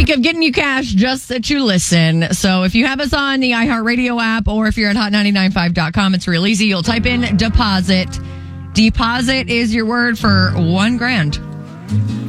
week of getting you cash just that you listen. So if you have us on the iHeartRadio app or if you're at hot995.com, it's real easy. You'll type in deposit. Deposit is your word for $1,000.